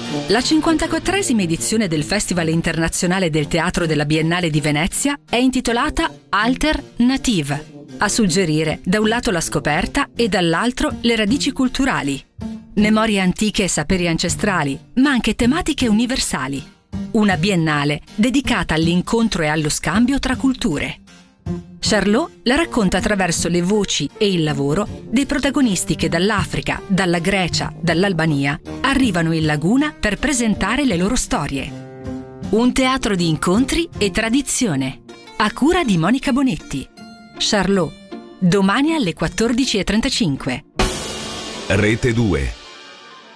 La 54esima edizione del Festival Internazionale del Teatro della Biennale di Venezia è intitolata Alternative, a suggerire da un lato la scoperta e dall'altro le radici culturali. Memorie antiche e saperi ancestrali, ma anche tematiche universali. Una biennale dedicata all'incontro e allo scambio tra culture. Charlot la racconta attraverso le voci e il lavoro dei protagonisti che dall'Africa, dalla Grecia, dall'Albania arrivano in Laguna per presentare le loro storie. Un teatro di incontri e tradizione, a cura di Monica Bonetti. Charlot, domani alle 14:35. Rete 2.